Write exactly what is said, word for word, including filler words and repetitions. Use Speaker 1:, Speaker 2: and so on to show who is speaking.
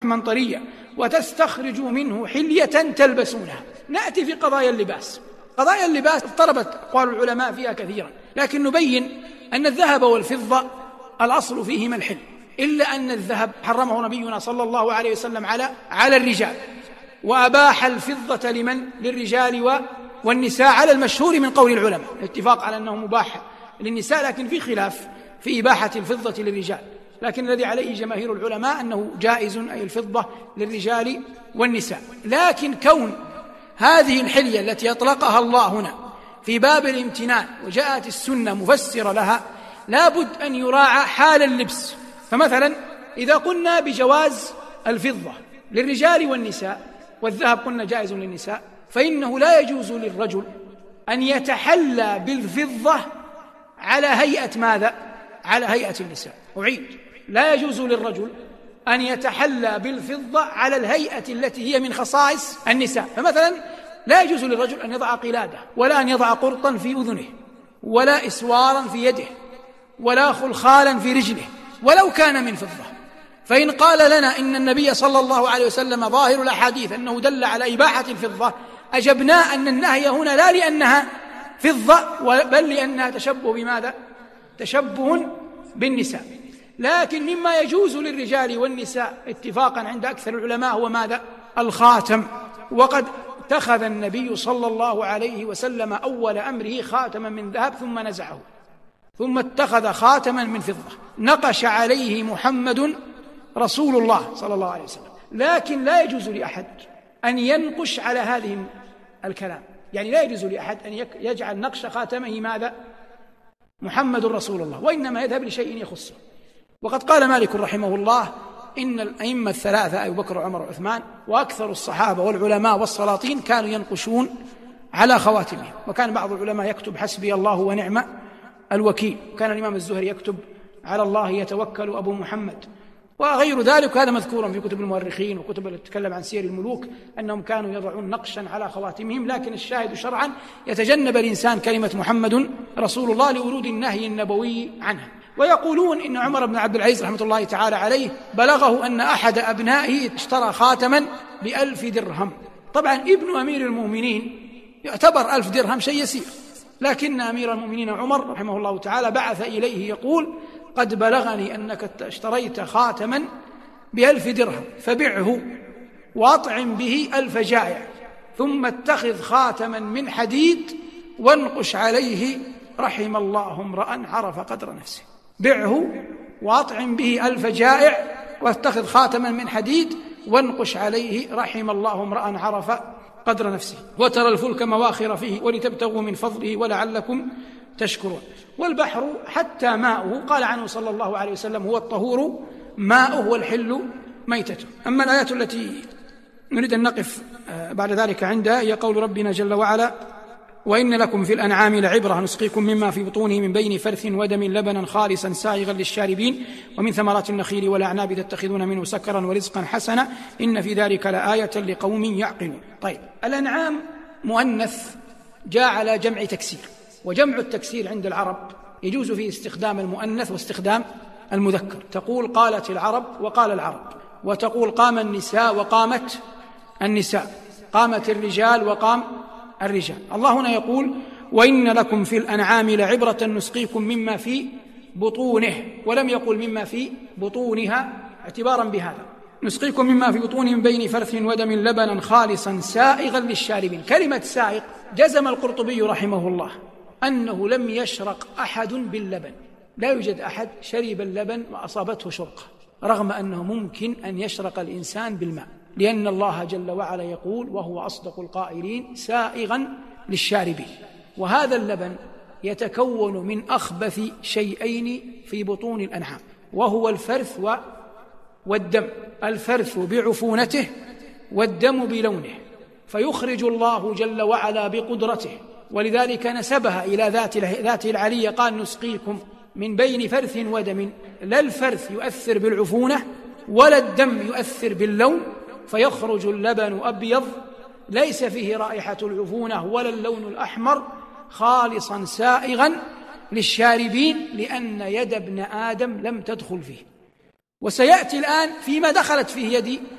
Speaker 1: لحما طريا وتستخرجوا منه حلية تلبسونها. نأتي في قضايا اللباس. قضايا اللباس اضطربت أقوال العلماء فيها كثيرا، لكن نبين أن الذهب والفضة الأصل فيهما الحل، إلا أن الذهب حرمه نبينا صلى الله عليه وسلم على على الرجال، وأباح الفضة لمن؟ للرجال والنساء على المشهور من قول العلماء، الاتفاق على أنه مباح للنساء، لكن في خلاف في إباحة الفضة للرجال، لكن الذي عليه جماهير العلماء أنه جائز، أي الفضة للرجال والنساء. لكن كون هذه الحلية التي أطلقها الله هنا في باب الامتنان وجاءت السنة مفسرة لها، لا بد أن يراعى حال اللبس. فمثلا إذا قلنا بجواز الفضة للرجال والنساء، والذهب قلنا جائز للنساء، فإنه لا يجوز للرجل أن يتحلى بالفضة على هيئة ماذا؟ على هيئة النساء. أعيد، لا يجوز للرجل أن يتحلى بالفضة على الهيئة التي هي من خصائص النساء. فمثلا لا يجوز للرجل أن يضع قلادة، ولا أن يضع قرطا في أذنه، ولا إسوارا في يده، ولا خلخالا في رجله، ولو كان من فضة. فإن قال لنا إن النبي صلى الله عليه وسلم ظاهر الأحاديث أنه دل على إباحة الفضة، أجبنا أن النهي هنا لا لأنها فضة، بل لأنها تشبه بماذا؟ تشبه بالنساء. لكن مما يجوز للرجال والنساء اتفاقا عند أكثر العلماء هو ماذا؟ الخاتم. وقد اتخذ النبي صلى الله عليه وسلم أول أمره خاتما من ذهب ثم نزعه، ثم اتخذ خاتما من فضة نقش عليه محمد رسول الله صلى الله عليه وسلم. لكن لا يجوز لأحد أن ينقش على هذه الكلام، يعني لا يجوز لأحد أن يجعل نقش خاتمه ماذا؟ محمد رسول الله، وإنما يذهب لشيء يخصه. وقد قال مالك رحمه الله إن الأئمة الثلاثة أبو بكر وعمر وعثمان وأكثر الصحابة والعلماء والسلاطين كانوا ينقشون على خواتمهم، وكان بعض العلماء يكتب حسبي الله ونعم الوكيل، كان الإمام الزهري يكتب على الله يتوكل أبو محمد، وغير ذلك. هذا مذكورا في كتب المؤرخين وكتب التي تتكلم عن سير الملوك أنهم كانوا يضعون نقشا على خواتمهم. لكن الشاهد شرعا يتجنب الإنسان كلمة محمد رسول الله لورود النهي النبوي عنها. ويقولون إن عمر بن عبد العزيز رحمة الله تعالى عليه بلغه أن أحد أبنائه اشترى خاتما بألف درهم. طبعا ابن أمير المؤمنين يعتبر ألف درهم شيء يسير، لكن أمير المؤمنين عمر رحمه الله تعالى بعث إليه يقول قد بلغني أنك اشتريت خاتما بألف درهم فبعه وأطعم به ألف جائع، ثم اتخذ خاتما من حديد وانقش عليه رحم الله امرأ عرف قدر نفسه. بعه وأطعم به ألف جائع واتخذ خاتما من حديد وانقش عليه رحم الله امرأ عرف قدر نفسه. وترى الفلك مواخر فيه ولتبتغوا من فضله ولعلكم تشكرون. والبحر حتى ماؤه قال عنه صلى الله عليه وسلم هو الطهور ماؤه والحل ميتته. أما الآيات التي نريد أن نقف بعد ذلك عندها هي قول ربنا جل وعلا وإن لكم في الأنعام لعبرة نسقيكم مما في بطونه من بين فرث ودم لبنا خالصا سائغا للشاربين ومن ثمرات النخيل والأعناب تتخذون منه سكرا ورزقا حسنا إن في ذلك لآية لقوم يعقلون. طيب، الأنعام مؤنث جاء على جمع تكسير، وجمع التكسير عند العرب يجوز فيه استخدام المؤنث واستخدام المذكر. تقول قالت العرب وقال العرب، وتقول قام النساء وقامت النساء، قامت الرجال وقام الرجال. الله هنا يقول وإن لكم في الأنعام لعبرة نسقيكم مما في بطونه، ولم يقل مما في بطونها اعتبارا بهذا. نسقيكم مما في بطونه من بين فرث ودم لبنا خالصا سائغا للشاربين. كلمة سائغ جزم القرطبي رحمه الله أنه لم يشرق أحد باللبن، لا يوجد أحد شرب اللبن وأصابته شرقة، رغم أنه ممكن أن يشرق الإنسان بالماء، لأن الله جل وعلا يقول وهو أصدق القائلين سائغا للشاربين. وهذا اللبن يتكون من أخبث شيئين في بطون الأنعام، وهو الفرث والدم. الفرث بعفونته والدم بلونه، فيخرج الله جل وعلا بقدرته، ولذلك نسبها إلى ذاته العلية قال نسقيكم من بين فرث ودم. لا الفرث يؤثر بالعفونة ولا الدم يؤثر باللون، فيخرج اللبن أبيض ليس فيه رائحة العفونة ولا اللون الأحمر، خالصا سائغا للشاربين، لأن يد ابن آدم لم تدخل فيه. وسيأتي الآن فيما دخلت فيه يد